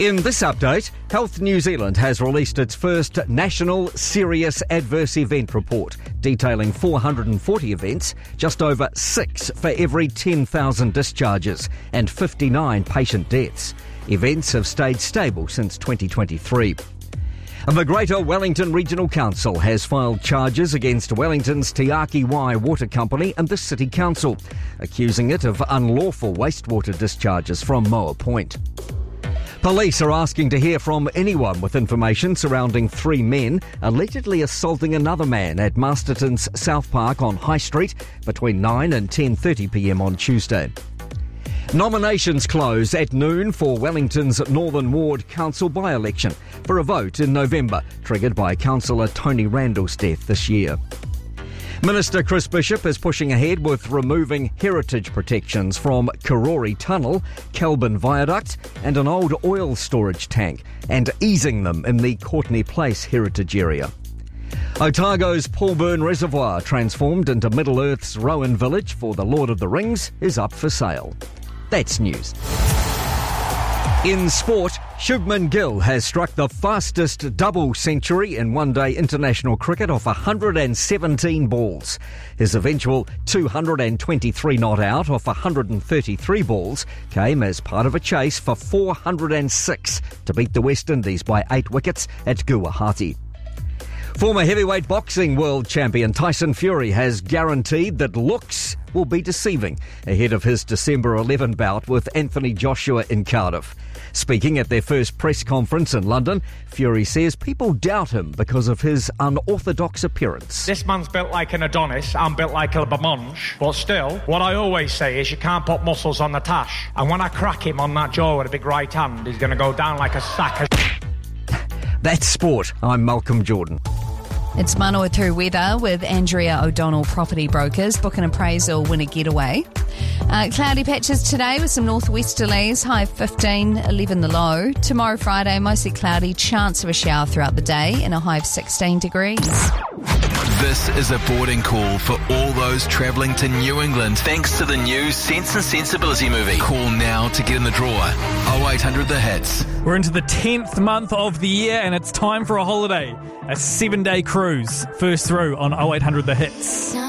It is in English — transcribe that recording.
In this update, Health New Zealand has released its first National Serious Adverse Event Report, detailing 440 events, just over 6 for every 10,000 discharges, and 59 patient deaths. Events have stayed stable since 2023. The Greater Wellington Regional Council has filed charges against Wellington's Te Aki Wai Water Company and the City Council, accusing it of unlawful wastewater discharges from Moa Point. Police are asking to hear from anyone with information surrounding 3 men allegedly assaulting another man at Masterton's South Park on High Street between 9 and 10:30pm on Tuesday. Nominations close at noon for Wellington's Northern Ward Council by-election for a vote in November, triggered by Councillor Tony Randall's death this year. Minister Chris Bishop is pushing ahead with removing heritage protections from Karori Tunnel, Kelburn Viaduct and an old oil storage tank, and easing them in the Courtney Place heritage area. Otago's Paulburn Reservoir, transformed into Middle-earth's Rowan Village for the Lord of the Rings, is up for sale. That's news. In sport, Shubman Gill has struck the fastest double century in one-day international cricket off 117 balls. His eventual 223 not out off 133 balls came as part of a chase for 406 to beat the West Indies by 8 wickets at Guwahati. Former heavyweight boxing world champion Tyson Fury has guaranteed that looks will be deceiving ahead of his December 11 bout with Anthony Joshua in Cardiff. Speaking at their first press conference in London, Fury says people doubt him because of his unorthodox appearance. This man's built like an Adonis, I'm built like a Bamonge, but still, what I always say is you can't put muscles on the tash. And when I crack him on that jaw with a big right hand, he's going to go down like a sack of... That's sport. I'm Malcolm Jordan. It's Manawatu weather with Andrea O'Donnell Property Brokers. Book an appraisal, win a getaway. Cloudy patches today with some northwesterlies, high 15, 11 the low. Tomorrow Friday, mostly cloudy, chance of a shower throughout the day and a high of 16 degrees. This is a boarding call for all those travelling to New England thanks to the new Sense and Sensibility movie. Call now to get in the draw. 0800 The Hits. We're into the 10th month of the year and it's time for a holiday. A 7-day cruise. First through on 0800 The Hits.